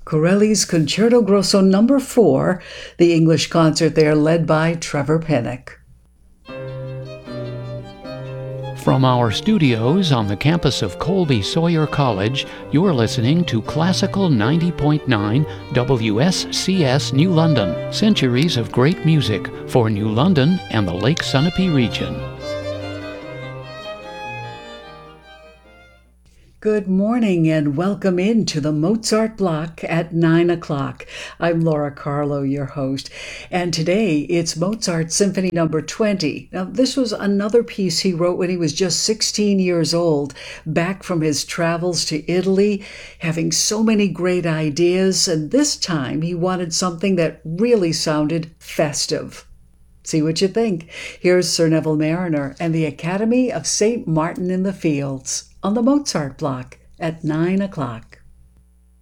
Corelli's Concerto Grosso No. 4, the English concert there led by Trevor Pinnock. From our studios on the campus of Colby Sawyer College, you're listening to Classical 90.9 WSCS New London, centuries of great music for New London and the Lake Sunapee region. Good morning and welcome into the Mozart Block at 9 o'clock. I'm Laura Carlo, your host, and today it's Mozart Symphony No. 20. Now, this was another piece he wrote when he was just 16 years old, back from his travels to Italy, having so many great ideas, and this time he wanted something that really sounded festive. See what you think. Here's Sir Neville Marriner and the Academy of St. Martin in the Fields on the Mozart Block at 9 o'clock.